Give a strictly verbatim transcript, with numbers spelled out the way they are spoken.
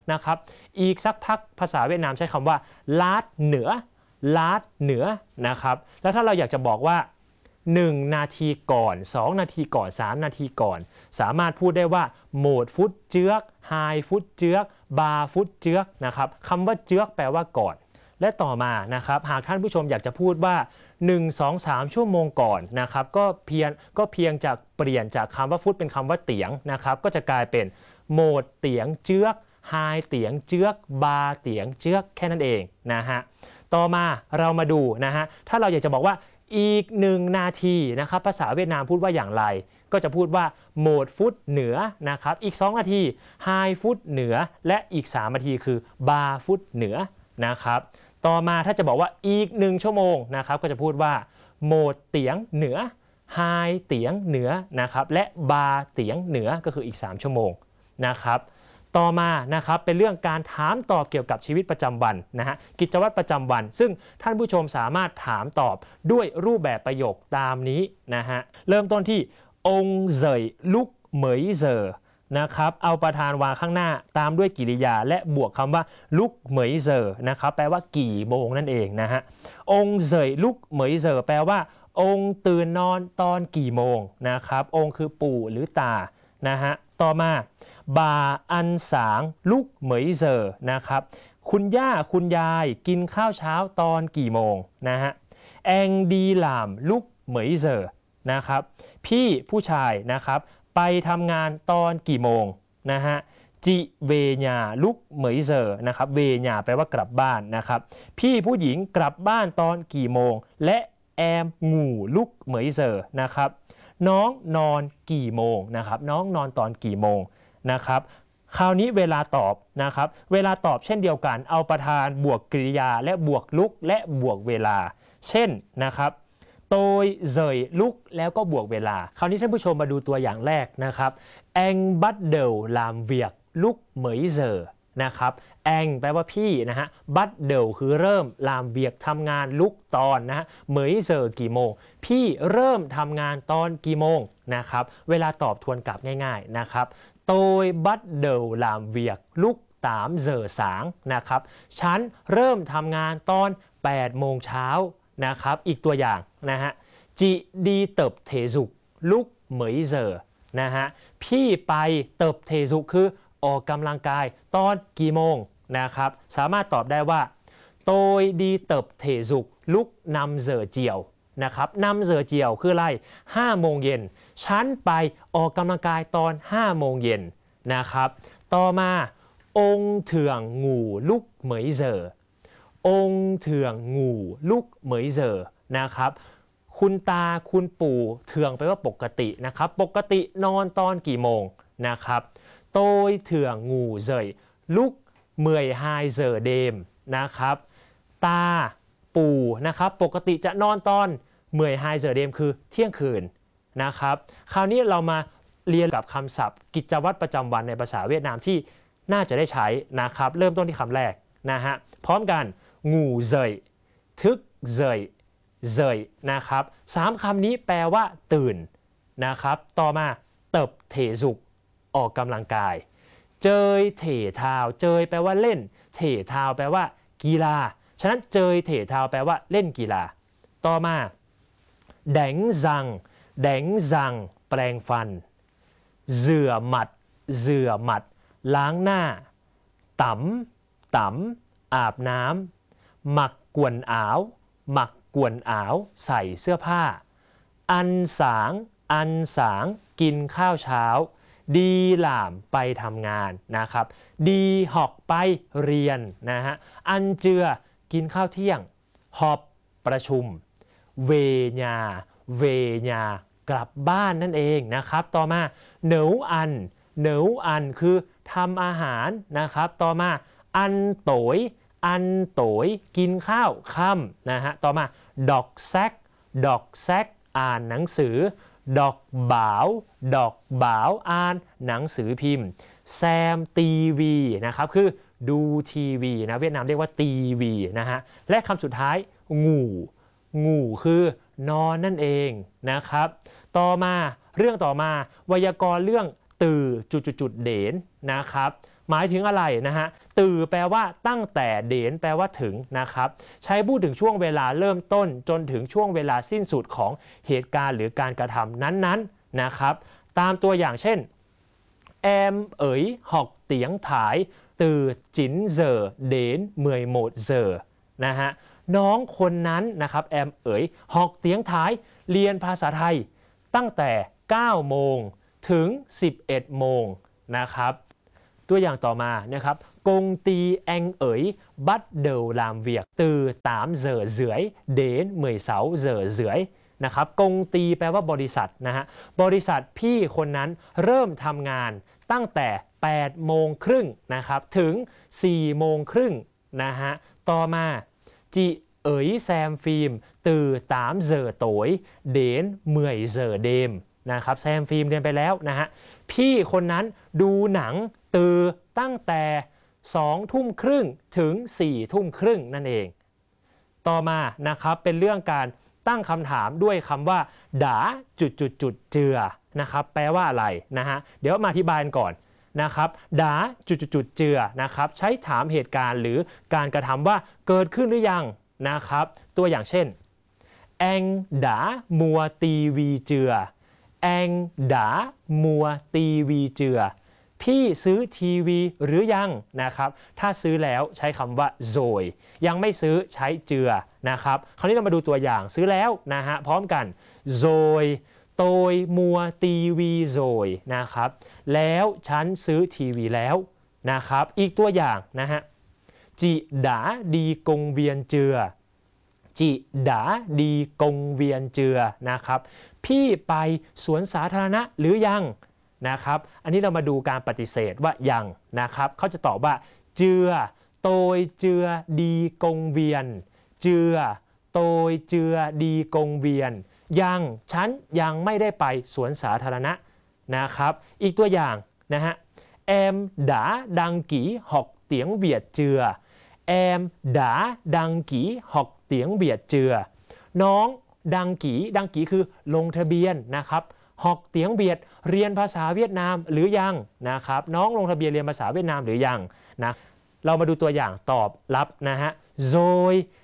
นะครับอีกสักพักภาษาเวียดนามใช้คำว่าลาดเหนือลาดเหนือนะครับแล้วถ้าเราอยากจะบอกว่าหนึ่งนาทีก่อนสองนาทีก่อนสามนาทีก่อนสามารถพูดได้ว่าโหมดฟุตเจือกไฮฟุตเจือกบาฟุตเจือกนะครับคำว่าเจือกแปลว่าก่อนและต่อมานะครับหากท่านผู้ชมอยากจะพูดว่าหนึ่ง สอง สามชั่วโมงก่อนนะครับก็เพียงก็เพียงจะเปลี่ยนจากคำว่าฟุตเป็นคำว่าเตียงนะครับก็จะกลายเป็นโหมดเตียงเจือกไฮเตียงเจือกบาเตียงเจือกแค่นั้นเองนะฮะต่อมาเรามาดูนะฮะถ้าเราอยากจะบอกว่าอีกหนึ่งนาทีนะครับภาษาเวียดนามพูดว่าอย่างไรก็จะพูดว่าโหมดฟุตเหนือนะครับอีกสองนาทีไฮฟุตเหนือและอีกสามนาทีคือบาฟุตเหนือนะครับต่อมาถ้าจะบอกว่าอีกหนึ่งชั่วโมงนะครับก็จะพูดว่าโหมดเตียงเหนือไฮเตียงเหนือนะครับและบาเตียงเหนือก็คืออีกสามชั่วโมงนะครับต่อมานะครับเป็นเรื่องการถามตอบเกี่ยวกับชีวิตประจำวันนะฮะกิจวัตรประจำวันซึ่งท่านผู้ชมสามารถถามตอบด้วยรูปแบบประโยคตามนี้นะฮะเริ่มต้นที่องเซยลุกเหมยเซอนะครับเอาประธานวางข้างหน้าตามด้วยกริยาและบวกคำว่าลุกเหมยเซอนะครับแปลว่ากี่โมงนั่นเองนะฮะองเซยลุกเหมยเซอแปลว่าองตื่นนอนตอนกี่โมงนะครับองคือปู่หรือตานะฮะต่อมาบาอันสางลุกเหมยเซอนะครับคุณย่าคุณยายกินข้าวเช้าตอนกี่โมงนะฮะแองดีหลามลุกเหมยเซอนะครับพี่ผู้ชายนะครับไปทำงานตอนกี่โมงนะฮะจิเวญาลุกเหมยเซอนะครับเวญาแปลว่ากลับบ้านนะครับพี่ผู้หญิงกลับบ้านตอนกี่โมงและแอมงูลุกเหมยเซอนะครับน้องนอนกี่โมงนะครับน้องนอนตอนกี่โมงนะครับคราวนี้เวลาตอบนะครับเวลาตอบเช่นเดียวกันเอาประธานบวกกริยาและบวกลุกและบวกเวลาเช่นนะครับโตยเซยลุกแล้วก็บวกเวลาคราวนี้ท่านผู้ชมมาดูตัวอย่างแรกนะครับแองบัตเดลลามเวียกลุกเหมยเซอนะครับแองแปลว่าพี่นะฮะบัตเดลคือเริ่มลามเวียกทำงานลุกตอนนะฮะเหมยเซอกี่โมงพี่เริ่มทำงานตอนกี่โมงนะครับเวลาตอบทวนกลับง่ายๆนะครับโตยบัตเดลลามเวียกลุกตามเซอสางนะครับฉันเริ่มทำงานตอนแปดโมงเช้านะครับอีกตัวอย่างนะฮะจิดีเติบเทสุกลุกเหมยเซอนะฮะพี่ไปเติบเทสุกคือออกกำลังกายตอนกี่โมงนะครับสามารถตอบได้ว่าโตยดีเติบเทสุกลุกนำเซอเจียวนะครับนำเซอเจียวคืออะไรห้าโมงเย็นฉันไปออกกำลังกายตอนห้าโมงเย็นนะครับต่อมาองเถื่องงูลุกเหมยเซอองเถื่องงูลุกเหมยเซอนะครับคุณตาคุณปู่เถื่องไปว่าปกตินะครับปกตินอนตอนกี่โมงนะครับโตยเถื่องงูเซยลุกเมื่อยไฮเซอเดมนะครับตาปู่นะครับปกติจะนอนตอนเมื่อยไฮเซอเดมคือเที่ยงคืนนะครับคราวนี้เรามาเรียนกับคำศัพท์กิจวัตรประจำวันในภาษาเวียดนามที่น่าจะได้ใช้นะครับเริ่มต้นที่คำแรกนะฮะพร้อมกันงูเซยทึกเซยเซยนะครับสามคำนี้แปลว่าตื่นนะครับต่อมาเติบเถสุกออกกำลังกายเจยเถเท้าเจยแปลว่าเล่นเถเท้าแปลว่ากีฬาฉะนั้นเจยเถเท้าแปลว่าเล่นกีฬาต่อมาแดงซังแดงซังแปรงฟันเสื่อหมัดเสื่อหมัดล้างหน้าต๋ำต๋ำอาบน้ำหมักกวนอ้าวหมักกวนอ้าวใส่เสื้อผ้าอันสางอันสางกินข้าวเช้าดีหลามไปทำงานนะครับดีหอกไปเรียนนะฮะอันเจือกินข้าวเที่ยงหอบประชุมเวญาเวญากลับบ้านนั่นเองนะครับต่อมาเหนียวอันเหนียวอันคือทำอาหารนะครับต่อมาอันโตยอันโตยกินข้าวค่ำนะฮะต่อมาดอกแซกดอกแซกอ่านหนังสือดอกบ่าวดอกบ่าวอ่านหนังสือพิมพ์แซมทีวีนะครับคือดูทีวีนะเวียดนามเรียกว่าทีวีนะฮะและคำสุดท้ายงูงูคือนอนนั่นเองนะครับต่อมาเรื่องต่อมาไวยากรณ์เรื่องตื่อจุดจุดจุดเด่นนะครับหมายถึงอะไรนะฮะตื่อแปลว่าตั้งแต่เดนแปลว่าถึงนะครับใช้พูดถึงช่วงเวลาเริ่มต้นจนถึงช่วงเวลาสิ้นสุดของเหตุการณ์หรือการกระทำนั้นๆนะครับตามตัวอย่างเช่นแอมเอ๋ยหอกเตียงถ่ายตื่อจินเจอเดนเมยโหมดเจอนะฮะน้องคนนั้นนะครับแอมเอ๋ยหอกเตียงถ่ายเรียนภาษาไทยตั้งแต่เก้าโมงถึงสิบเอ็ดโมงนะครับตัวอย่างต่อมานะครับกงตีแองเอ๋ยบัดเดลลามเวียกตื่อตามเจอเสือยเดนเมยเสาเจอเสือยนะครับกงตีแปลว่าบริษัทนะฮะบริษัทพี่คนนั้นเริ่มทำงานตั้งแต่แปดโมงครึ่งนะครับถึงสี่โมงครึ่งนะฮะต่อมาจิเอ๋ยแซมฟิล์มตื่อตามเจอโตยเดนเมยเจอเดมนะครับแซมฟิล์มเรียนไปแล้วนะฮะพี่คนนั้นดูหนังตื่อตั้งแต่สองทุ่มครึ่งถึงสี่ทุ่มครึ่งนั่นเองต่อมานะครับเป็นเรื่องการตั้งคำถามด้วยคำว่าด่าจุดจุดจุดเจือนะครับแปลว่าอะไรนะฮะเดี๋ยวมาอธิบายก่อนนะครับด่าจุดจุดจุดเจือนะครับใช้ถามเหตุการณ์หรือการกระทำว่าเกิดขึ้นหรือยังนะครับตัวอย่างเช่นแองด่ามัวตีวีเจือแองด่ามัวตีวีเจือพี่ซื้อทีวีหรือยังนะครับถ้าซื้อแล้วใช้คำว่าโซยยังไม่ซื้อใช้เจือนะครับคราวนี้เรามาดูตัวอย่างซื้อแล้วนะฮะพร้อมกันโซยโตยมัวทีวีโซยนะครับแล้วฉันซื้อทีวีแล้วนะครับอีกตัวอย่างนะฮะจิดาดีกงเวียนเจือจิดาดีกงเวียนเจือนะครับพี่ไปสวนสาธารณะหรือยังนะครับอันนี้เรามาดูการปฏิเสธว่ายังนะครับเขาจะตอบว่าเจือโตยเจือดีกงเวียนเจือโตยเจือดีกงเวียนยังฉันยังไม่ได้ไปสวนสาธารณะนะครับอีกตัวอย่างนะฮะแอมด่าดังกีหอกเตียงเบียดเจือแอมด่าดังกีหอกเตียงเบียดเจือน้องดังกีดังกีคือลงทะเบียนนะครับหอกเตียงเบียดเรียนภาษาเวียดนามหรือยังนะครับน้องลงทะเบียนเรียนภาษาเวียดนามหรือยังนะเรามาดูตัวอย่างตอบรับนะฮะโดย